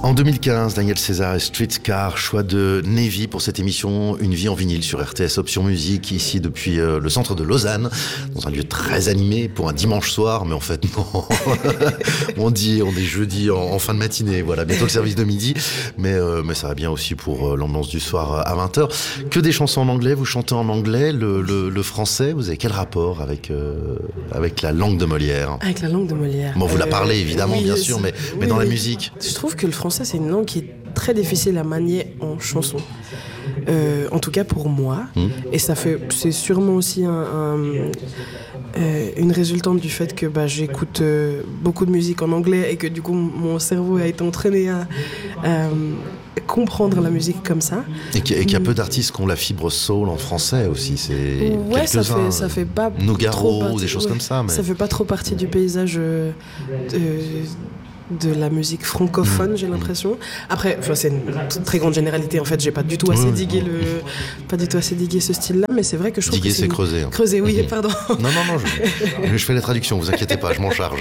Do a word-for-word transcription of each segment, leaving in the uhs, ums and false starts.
En deux mille quinze, Daniel César et Streetcar, choix de Navy pour cette émission Une vie en vinyle sur R T S Option Musique, ici depuis euh, le centre de Lausanne, dans un lieu très animé pour un dimanche soir, mais en fait non, on dit on est jeudi en, en fin de matinée, voilà, bientôt le service de midi, mais, euh, mais ça va bien aussi pour euh, l'ambiance du soir à vingt heures. Que des chansons en anglais, vous chantez en anglais, le, le, le français, vous avez quel rapport avec, euh, avec la langue de Molière? Avec la langue de Molière. Bon, vous euh, la parlez évidemment, oui, bien sûr, mais, mais oui, dans la oui. musique. Je trouve que le français, c'est une langue qui est très difficile à manier en chanson. Euh, en tout cas pour moi. Mmh. Et ça fait, c'est sûrement aussi un, un, euh, une résultante du fait que bah, j'écoute euh, beaucoup de musique en anglais et que du coup mon cerveau a été entraîné à euh, comprendre la musique comme ça. Et qu'il y a peu d'artistes qui ont la fibre soul en français aussi. C'est ouais, ça fait, ça fait pas Nougaro, trop partie, des choses ouais, comme ça. Mais... Ça fait pas trop partie du paysage euh, de, de la musique francophone, mmh. j'ai l'impression. Après, enfin, c'est une très grande généralité. En fait, j'ai pas du tout assez mmh. digué le, pas du tout assez digué ce style-là, mais c'est vrai que je trouve diguer, que c'est, c'est une... creuser. Hein. Creuser, oui, mmh. pardon. Non, non, non, je, je fais les traductions. Vous inquiétez pas, je m'en charge.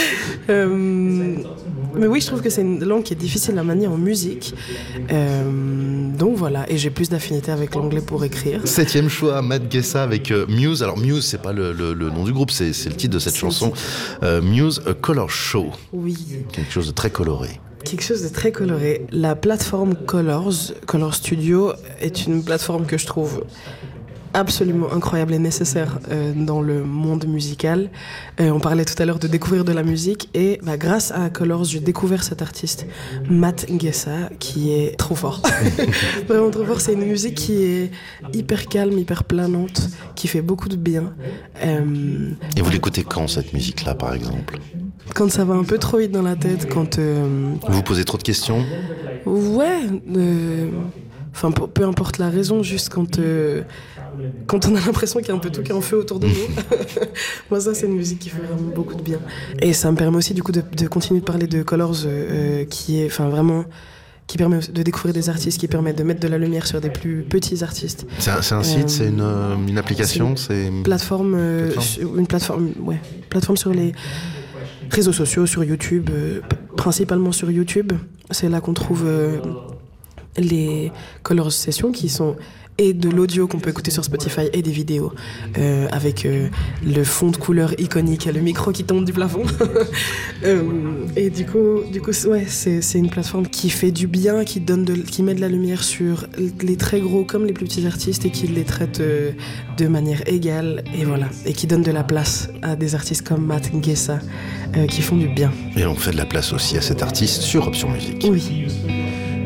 euh, mais oui, je trouve que c'est une langue qui est difficile à manier en musique. Euh, donc voilà, et j'ai plus d'affinité avec l'anglais pour écrire. Septième choix, Matt Gessa avec euh, Muse. Alors Muse, c'est pas le, le, le nom du groupe, c'est, c'est le titre de cette c'est chanson. Euh, Muse, A Color Show. Oui. Quelque chose de très coloré. Quelque chose de très coloré. La plateforme Colors, Color Studio, est une plateforme que je trouve absolument incroyable et nécessaire euh, dans le monde musical. Euh, on parlait tout à l'heure de découvrir de la musique et bah, grâce à Colors, j'ai découvert cet artiste, Matt Gessa, qui est trop fort. Vraiment trop fort. C'est une musique qui est hyper calme, hyper planante, qui fait beaucoup de bien. Euh, et vous l'écoutez quand, cette musique-là, par exemple ? Quand ça va un peu trop vite dans la tête, quand... Euh, vous vous posez trop de questions ? Ouais, euh, enfin, peu, peu importe la raison, juste quand... Euh, Quand on a l'impression qu'il y a un peu tout qui est en feu autour de nous. Moi, ça, c'est une musique qui fait vraiment beaucoup de bien. Et ça me permet aussi, du coup, de, de continuer de parler de Colors, euh, qui est, enfin, vraiment, qui permet de découvrir des artistes, qui permet de mettre de la lumière sur des plus petits artistes. C'est un, c'est un site, euh, c'est une, une application, c'est une plateforme, euh, plateforme, une plateforme, ouais, plateforme sur les réseaux sociaux, sur YouTube, euh, principalement sur YouTube. C'est là qu'on trouve euh, les Colors Sessions, qui sont et de l'audio qu'on peut écouter sur Spotify et des vidéos euh, avec euh, le fond de couleur iconique, le micro qui tombe du plafond. euh, et du coup, du coup ouais, c'est, c'est une plateforme qui fait du bien, qui, donne de, qui met de la lumière sur les très gros comme les plus petits artistes et qui les traite euh, de manière égale et, voilà, et qui donne de la place à des artistes comme Matt Gessa euh, qui font du bien. Et on fait de la place aussi à cet artiste sur Option Musique. Oui.